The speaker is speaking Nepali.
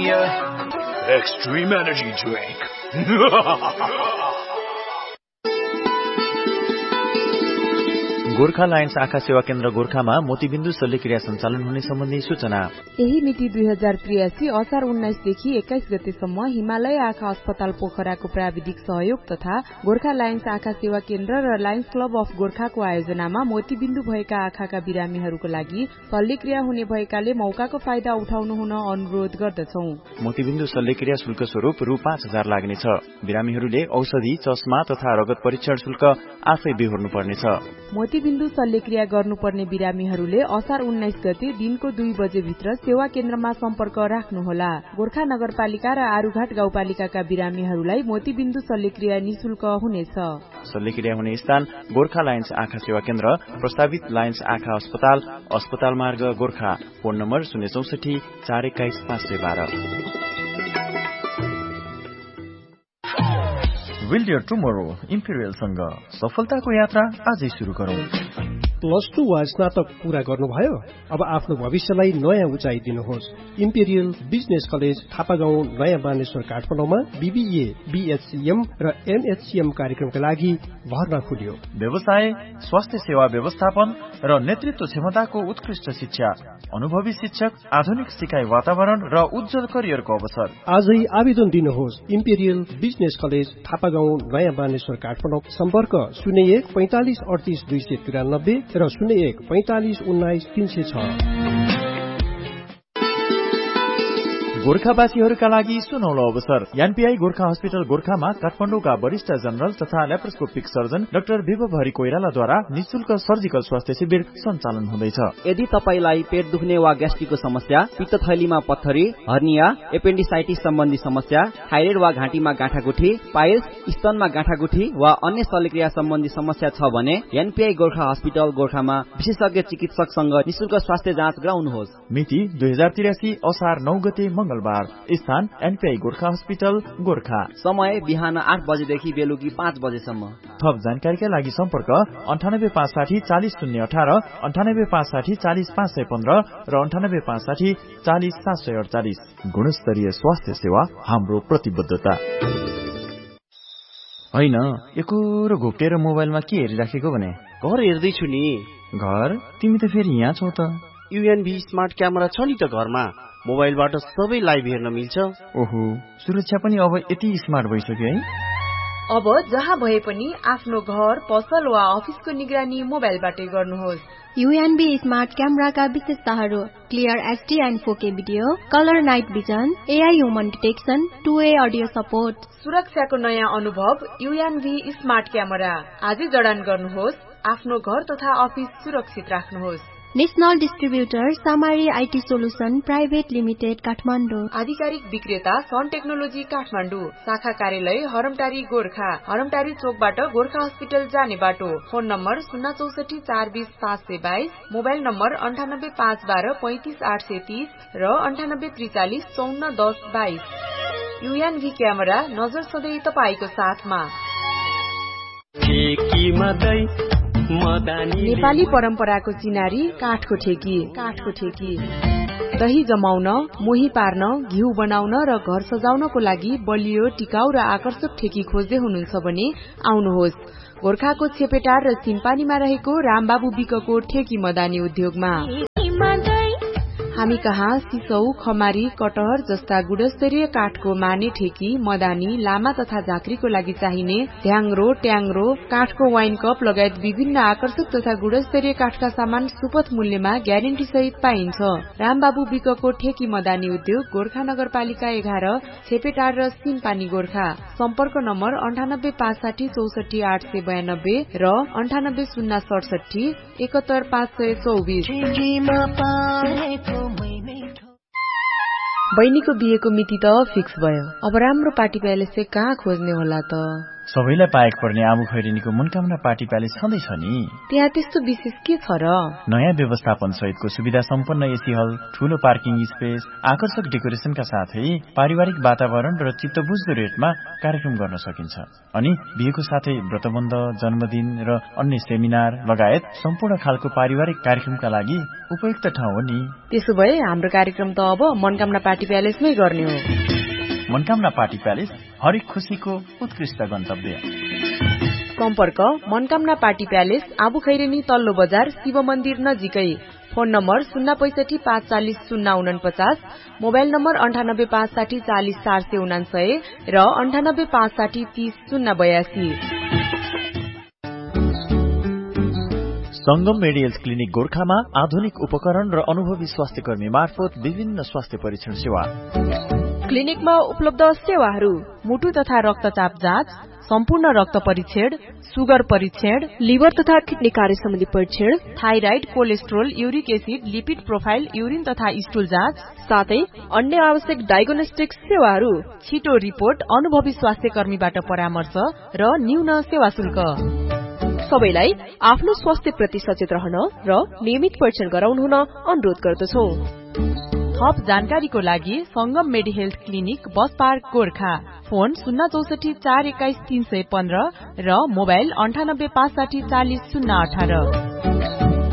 Premier Extreme Energy Drink. Gorkha Lions आँखा सेवा केन्द्र गोर्खामा मोतीबिन्दु शल्यक्रिया सञ्चालन हुने सम्बन्धी सूचना। यही मिति 2083 असार 19 देखि 21 गतेसम्म हिमालय आँखा अस्पताल पोखराको प्राविधिक सहयोग तथा गोर्खा लायन्स आँखा सेवा केन्द्र र लायन्स क्लब अफ गोर्खाको आयोजनामा मोतीबिन्दु भएका आँखाका बिरामीहरूको लागि शल्यक्रिया हुने भएकाले मौकाको फाइदा उठाउनु हुन अनुरोध गर्दछौ। मोतीबिन्दु शल्यक्रिया शुल्क स्वरूप रु 5000 लाग्नेछ। बिरामीहरूले औषधि, चस्मा तथा रगत परीक्षण शुल्क आफै बेहोर्नु पर्नेछ। मोतीबिन्दु शल्यक्रिया गर्नुपर्ने बिरामीहरूले असार 19 गते दिनको 2 बजे भित्र सेवा केन्द्रमा सम्पर्क राख्नुहोला। गोर्खा नगरपालिका र आरुघाट गाउँपालिकाका बिरामीहरूलाई मोतीबिन्दु शल्यक्रिया निशुल्क हुनेछ। शल्यक्रिया हुने स्थान गोर्खा लायन्स आँखा सेवा केन्द्र, प्रस्तावित लायन्स आँखा अस्पताल, अस्पताल मार्ग Gorkha. Phone number 064 421 512। Will your tomorrow Imperial सँग सफलताको यात्रा आजै सुरु गरौं। +2 वा स्नातक पूरा गर्नुभयो? अब आफ्नो भविष्यलाई नयाँ उचाइ दिनुहोस्। इम्पेरियल बिजनेस कलेज थापागाउँ नयाँ बानेश्वर काठमाडौँमा BBA, BHCM र MHCM कार्यक्रमका लागि भर्ना खुल्यो। व्यवसाय, स्वास्थ्य सेवा व्यवस्थापन र नेतृत्व क्षमताको उत्कृष्ट शिक्षा, अनुभवी शिक्षक, आधुनिक सिकाइ वातावरण र उज्जवल करियरको अवसर। आजै आवेदन दिनुहोस्। इम्पेरियल बिजनेस कलेज थापागाउँ नयाँ बानेश्वर काठमाडौँ। सम्पर्क 01 45 38 293 र 01 45 19 306। गोर्खावासीहरूका लागि सुनौलो अवसर। एनपीआई गोर्खा हस्पिटल गोर्खामा काठमाडौँका वरिष्ठ जनरल तथा ल्याप्रोस्कोपिक सर्जन डाक्टर विभव हरि कोइरालाद्वारा निशुल्क सर्जिकल स्वास्थ्य शिविर सञ्चालन हुँदैछ। यदि तपाईलाई पेट दुख्ने वा ग्यास्ट्रिकको समस्या, पित्तथैलीमा पत्थरी, हर्निया, एपेन्डिसाइटिस सम्बन्धी समस्या, थाइरोइड वा घाँटीमा गाँठागुठी, पाइल्स, स्तनमा गाँठागुठी वा अन्य शल्यक्रिया सम्बन्धी समस्या छ भने एनपीआई गोर्खा हस्पिटल गोर्खामा विशेषज्ञ चिकित्सकसँग निशुल्क स्वास्थ्य जाँच गराउनुहोस्। मिति 2083 असार 9 गते मंगलबार। स्थान एनपीआई गोर्खा हस्पिटल गोर्खा। समय बिहान 8 बजेदेखि बेलुकी 5 बजेसम्म। थप जानकारीका लागि सम्पर्क 98560 40 018, 98560 40 515 र 98560 40 748। गुणस्तरीय स्वास्थ्य सेवा हाम्रो प्रतिबद्धता। हैन, एकोरो घोप्टेर मोबाइलमा के हेरिराखेको भने? घर हेर्दैछु नि। घर? तिमी त फेरि यहाँ छौ त। UNV स्मार्ट क्यामेरा छ नि त घरमा। मोबाइलबाट सबै लाइभ हेर्न मिल्छ। ओहो, सुरक्षा पनि अब यति स्मार्ट भइसक्यो है। अब जहाँ भए पनि आफ्नो घर, पसल वा अफिसको निगरानी मोबाइलबाटै गर्नुहोस्। UNV स्मार्ट क्यामेराका विशेषताहरू: clear HD and 4K video, colour night vision, AI human detection, 2way audio support. सुरक्षाको नयाँ अनुभव UNV स्मार्ट क्यामेरा। आजै जडान गर्नुहोस्। आफ्नो घर तथा अफिस सुरक्षित राख्नुहोस्। National distributor सामारी IT solution private limited Kathmandu. आधिकारिक विक्रेता सन टेक्नोलोजी काठमाडौँ। शाखा कार्यालय हरमटारी गोर्खा। हरमटारी चोकबाट गोर्खा हस्पिटल जाने बाटो। फोन नम्बर 064 420 522, मोबाइल नम्बर 98 512 35 830 र 98 43 54 10 22। UNV क्यामेरा, नजर सधैँ तपाईको साथमा। नेपाली परम्पराको चिनारी काठको ठेकी। दही जमाउन, मोही पार्न, घिउ बनाउन र घर सजाउनको लागि बलियो, टिकाउ र आकर्षक ठेकी खोज्दै हुनुहुन्छ भने आउनुहोस्। गोर्खाको छेपेटार र सिम्पानीमा रहेको रामबाबु विकको ठेकी मदानी उद्योगमा। हामी कहाँ सिसौ, खमारी, कटहर जस्ता गुणस्तरीय काठको माने ठेकी, मदानी, लामा तथा झाँक्रीको लागि चाहिने ढ्याङ्ग्रो, ट्याङ्ग्रो, काठको वाइन कप लगायत विभिन्न आकर्षक तथा गुणस्तरीय काठका सामान सुपथ मूल्यमा ग्यारेन्टी सहित पाइन्छ। रामबाबु विकको ठेकी मदानी उद्योग गोर्खा नगरपालिका 11, छेपेटार र सिम्पानी गोर्खा। सम्पर्क नम्बर 98 560 64 892 र 98 067 71 524। बहिनीको बिहेको मिति त फिक्स भयो। अब राम्रो पार्टी प्यालेस चाहिँ कहाँ खोज्ने होला त? सबैलाई पाएक पर्ने आबु खैरेनीको मनकामना पार्टी प्यालेस छँदैछ नि। त्यहाँ त्यस्तो विशेष के छ र? नयाँ व्यवस्थापन सहितको सुविधा सम्पन्न एसी हल, ठूलो पार्किङ स्पेस, आकर्षक डेकोरेसनका साथै पारिवारिक वातावरण र चित्तबुझ्दो रेटमा कार्यक्रम गर्न सकिन्छ। अनि बिहेको साथै व्रतबन्ध, जन्मदिन र अन्य सेमिनार लगायत सम्पूर्ण खालको पारिवारिक कार्यक्रमका लागि उपयुक्त ठाउँ हो नि। त्यसो भए हाम्रो कार्यक्रम त अब मनकामना पार्टी प्यालेसमै गर्ने हो। मनकामना पार्टी प्यालेस हरेक खुशीको उत्कृष्ट गन्तव्य। सम्पर्क मनकामना पार्टी प्यालेस, आबु खैरेनी तल्लो बजार, शिव मन्दिर नजिकै। फोन नम्बर 065404949, मोबाइल नम्बर 9856040449 र 9856303082। संगम मेडिकल्स क्लिनिक गोर्खामा आधुनिक उपकरण र अनुभवी स्वास्थ्य कर्मी मार्फत विभिन्न स्वास्थ्य परीक्षण सेवा। क्लिनिकमा उपलब्ध सेवाहरू: मुटु तथा रक्तचाप जाँच, सम्पूर्ण रक्त परीक्षण, सुगर परीक्षण, लिभर तथा किडनी कार्य सम्बन्धी परीक्षण, thyroid, cholesterol, uric acid, lipid profile, urine तथा स्टुल जाँच, साथै अन्य आवश्यक डायग्नोस्टिक सेवाहरू। छिटो रिपोर्ट, अनुभवी स्वास्थ्य कर्मीबाट परामर्श र न्यून सेवा शुल्क। सबैलाई आफ्नो स्वास्थ्य प्रति सचेत रहन र नियमित परीक्षण गराउनु हुन अनुरोध गर्दछौं। थप जानकारीको लागि संगम मेडी health clinic, bus park, Gorkha. Phone 064 421 315 र मोबाइल 98 560 40 018।